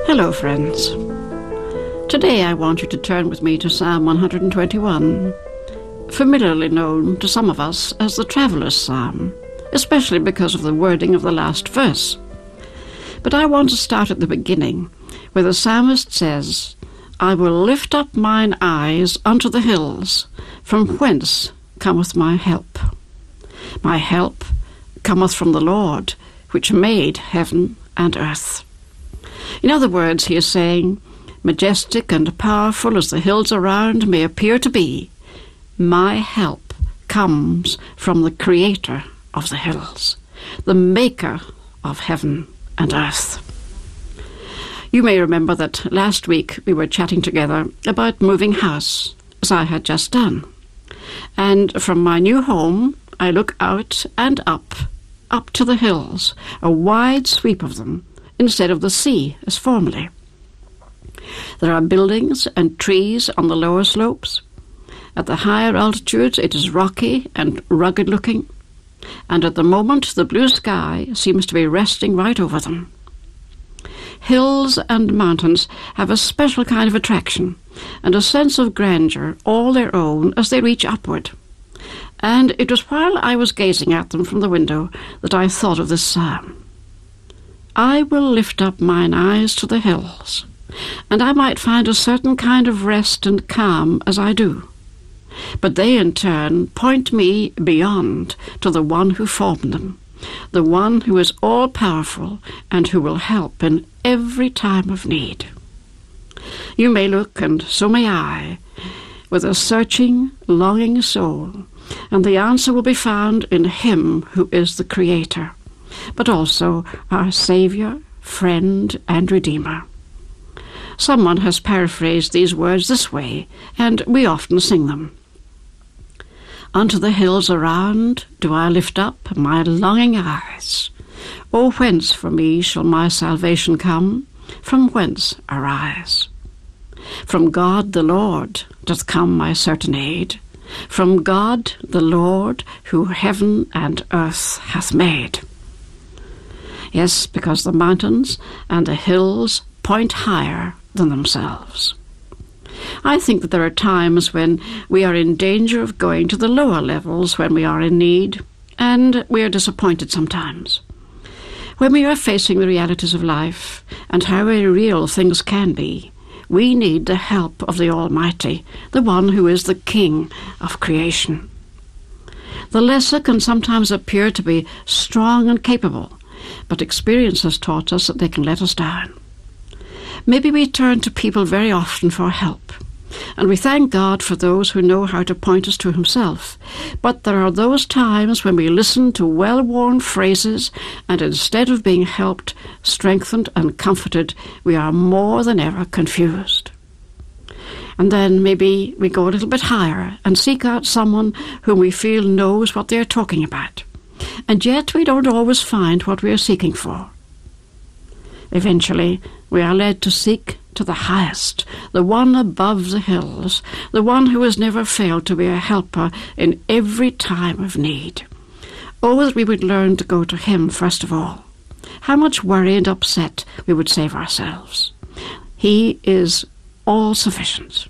Hello, friends. Today I want you to turn with me to Psalm 121, familiarly known to some of us as the Traveller's Psalm, especially because of the wording of the last verse. But I want to start at the beginning, where the psalmist says, "I will lift up mine eyes unto the hills, from whence cometh my help. My help cometh from the Lord, which made heaven and earth." In other words, he is saying, majestic and powerful as the hills around may appear to be, my help comes from the Creator of the hills, the Maker of heaven and earth. You may remember that last week we were chatting together about moving house, as I had just done. And from my new home, I look out and up to the hills, a wide sweep of them, instead of the sea as formerly. There are buildings and trees on the lower slopes. At the higher altitudes it is rocky and rugged looking, and at the moment the blue sky seems to be resting right over them. Hills and mountains have a special kind of attraction and a sense of grandeur all their own as they reach upward. And it was while I was gazing at them from the window that I thought of this psalm. I will lift up mine eyes to the hills, and I might find a certain kind of rest and calm as I do. But they in turn point me beyond to the one who formed them, the one who is all-powerful and who will help in every time of need. You may look, and so may I, with a searching, longing soul, and the answer will be found in Him who is the Creator, but also our Saviour, friend, and Redeemer. Someone has paraphrased these words this way, and we often sing them. Unto the hills around do I lift up my longing eyes. O whence for me shall my salvation come? From whence arise? From God the Lord doth come my certain aid, from God the Lord who heaven and earth hath made. Yes, because the mountains and the hills point higher than themselves. I think that there are times when we are in danger of going to the lower levels when we are in need, and we are disappointed sometimes. When we are facing the realities of life and how very real things can be, we need the help of the Almighty, the one who is the King of creation. The lesser can sometimes appear to be strong and capable, but experience has taught us that they can let us down. Maybe we turn to people very often for help, and we thank God for those who know how to point us to Himself. But there are those times when we listen to well-worn phrases, and instead of being helped, strengthened, and comforted, we are more than ever confused. And then maybe we go a little bit higher and seek out someone whom we feel knows what they are talking about. And yet we don't always find what we are seeking for. Eventually, we are led to seek to the highest, the one above the hills, the one who has never failed to be a helper in every time of need. Oh, that we would learn to go to Him first of all. How much worry and upset we would save ourselves. He is all-sufficient.